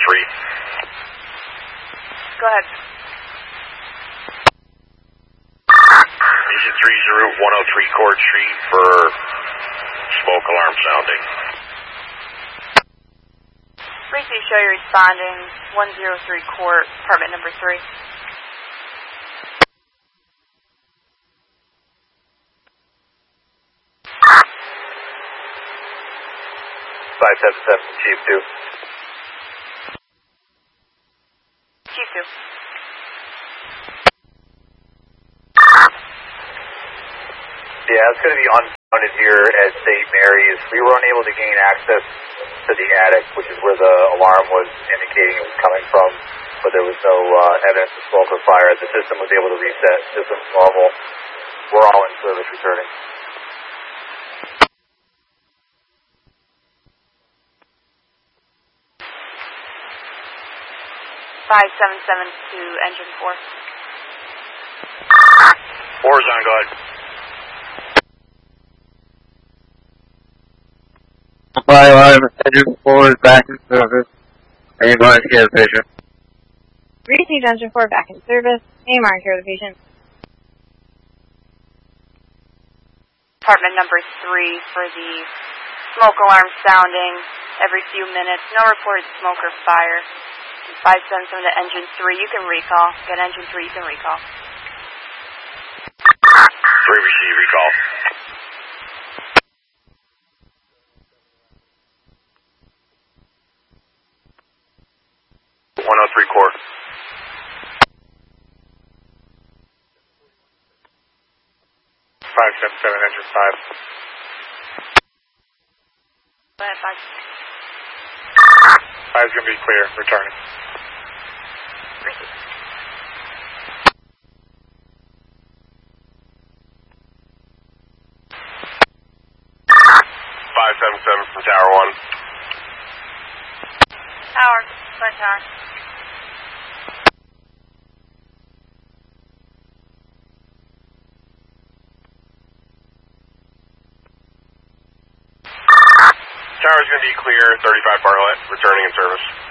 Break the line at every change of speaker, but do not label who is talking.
3.
Go ahead.
Engine 3's en route 103 Court Street for smoke alarm sounding.
Briefly show you responding 103 Court, apartment number 3.
577, Chief 2.
Chief 2.
Yeah, it's going to be unfounded here at St. Mary's. We were unable to gain access to the attic, which is where the alarm was indicating it was coming from, but there was no evidence of smoke or fire. The system was able to reset. System's normal. We're all in service returning.
577 to engine 4.
4's on, go ahead.
Fire alarm, engine 4 is back in service. AMR and care the patient.
Received engine 4 back in service. AMR and care the patient.
Apartment number 3 for the smoke alarm sounding every few minutes. No reported smoke or fire. 577 to engine 3, you can recall. Get engine 3, you can recall.
3 receive, recall. Court.
577, engine 5.
Go ahead, 5.
5's going to be clear, returning.
Receive.
577 from Tower 1.
Tower, front tower.
Tower's going to be clear, 35 Bartlett, returning in service.